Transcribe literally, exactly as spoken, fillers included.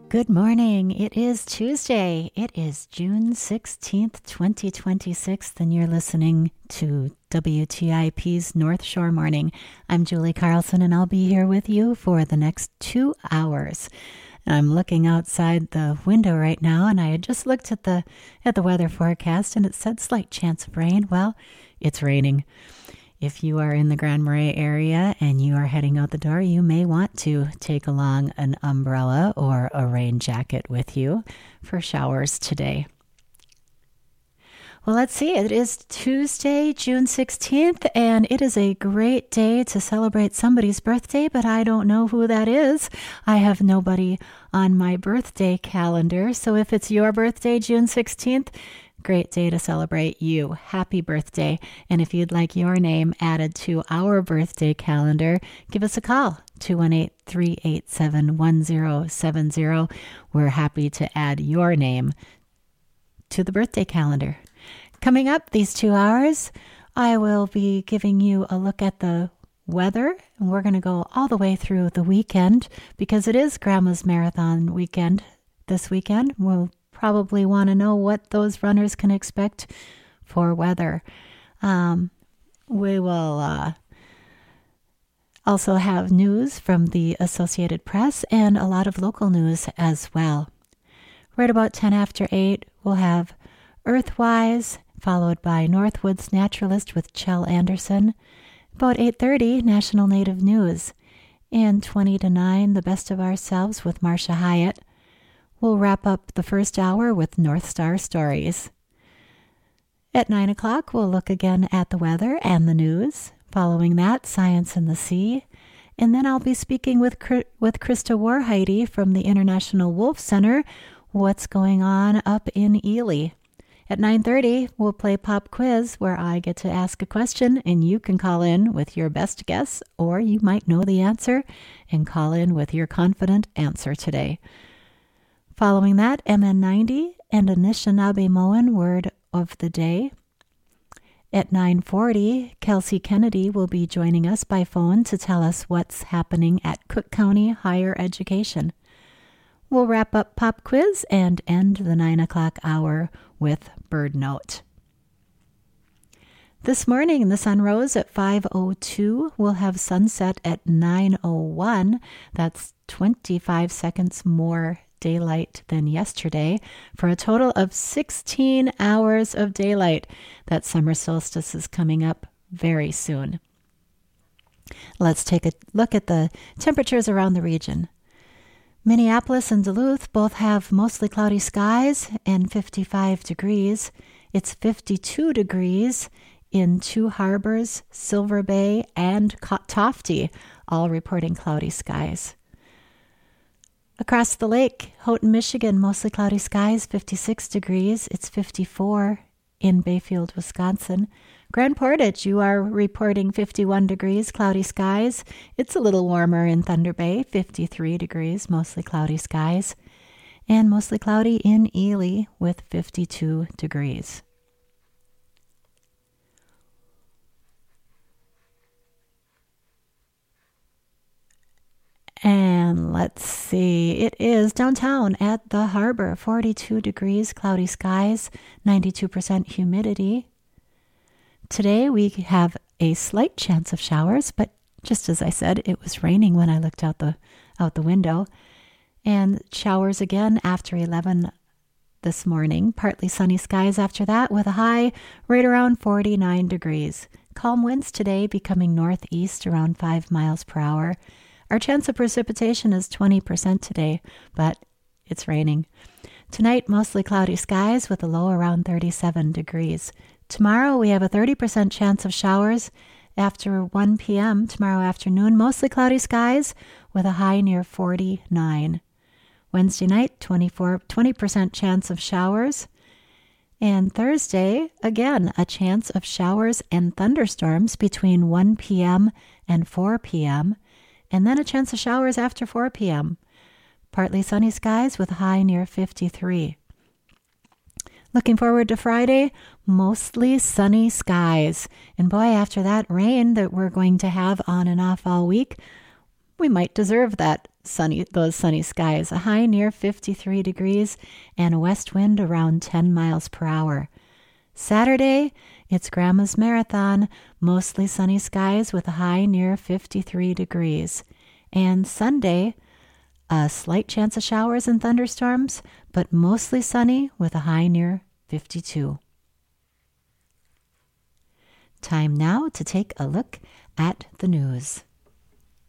Good morning. It is Tuesday. It is June sixteenth, twenty twenty-six, and you're listening to W T I P's North Shore Morning. I'm Julie Carlson, and I'll be here with you for the next two hours. I'm looking outside the window right now, and I had just looked at the at the weather forecast, and it said slight chance of rain. Well, it's raining. If you are in the Grand Marais area and you are heading out the door, you may want to take along an umbrella or a rain jacket with you for showers today. Well, let's see. It is Tuesday, June sixteenth, and it is a great day to celebrate somebody's birthday, but I don't know who that is. I have nobody on my birthday calendar, so if it's your birthday, June sixteenth, great day to celebrate you. Happy birthday. And if you'd like your name added to our birthday calendar, give us a call, two one eight, three eight seven, one zero seven zero. We're happy to add your name to the birthday calendar. Coming up these two hours, I will be giving you a look at the weather, and we're going to go all the way through the weekend because it is Grandma's Marathon weekend this weekend. We'll probably want to know what those runners can expect for weather. Um, we will uh, also have news from the Associated Press and a lot of local news as well. Right about ten after eight, we'll have Earthwise, followed by Northwoods Naturalist with Chell Anderson. About eight thirty, National Native News. And twenty to nine, The Best of Ourselves with Marcia Hyatt. We'll wrap up the first hour with North Star Stories. At nine o'clock, we'll look again at the weather and the news. Following that, Science and the Sea. And then I'll be speaking with with Krista Warheide from the International Wolf Center, what's going on up in Ely. At nine thirty, we'll play Pop Quiz, where I get to ask a question, and you can call in with your best guess, or you might know the answer and call in with your confident answer today. Following that, M N ninety and Anishinaabe-Moan Word of the Day. At nine forty, Kelsey Kennedy will be joining us by phone to tell us what's happening at Cook County Higher Education. We'll wrap up Pop Quiz and end the nine o'clock hour with Bird Note. This morning, the sun rose at five oh two. We'll have sunset at nine oh one. That's twenty-five seconds more daylight than yesterday, for a total of sixteen hours of daylight. That summer solstice is coming up very soon. Let's take a look at the temperatures around the region. Minneapolis and Duluth both have mostly cloudy skies and fifty-five degrees. It's fifty-two degrees in Two Harbors, Silver Bay, and Tofty, all reporting cloudy skies. Across the lake, Houghton, Michigan, mostly cloudy skies, fifty-six degrees. It's fifty-four in Bayfield, Wisconsin. Grand Portage, you are reporting fifty-one degrees, cloudy skies. It's a little warmer in Thunder Bay, fifty-three degrees, mostly cloudy skies. And mostly cloudy in Ely with fifty-two degrees. And let's see, it is downtown at the harbor, forty-two degrees, cloudy skies, ninety-two percent humidity. Today we have a slight chance of showers, but just as I said, it was raining when I looked out the out the window. And showers again after eleven this morning, partly sunny skies after that with a high right around forty-nine degrees. Calm winds today becoming northeast around five miles per hour. Our chance of precipitation is twenty percent today, but it's raining. Tonight, mostly cloudy skies with a low around thirty-seven degrees. Tomorrow, we have a thirty percent chance of showers after one p.m. tomorrow afternoon. Mostly cloudy skies with a high near forty-nine. Wednesday night, twenty-four, twenty percent chance of showers. And Thursday, again, a chance of showers and thunderstorms between one p.m. and four p.m., and then a chance of showers after four p.m. Partly sunny skies with a high near fifty-three. Looking forward to Friday, mostly sunny skies. And boy, after that rain that we're going to have on and off all week, we might deserve that sunny, those sunny skies. A high near fifty-three degrees and a west wind around ten miles per hour. Saturday, it's Grandma's Marathon, mostly sunny skies with a high near fifty-three degrees. And Sunday, a slight chance of showers and thunderstorms, but mostly sunny with a high near fifty-two. Time now to take a look at the news.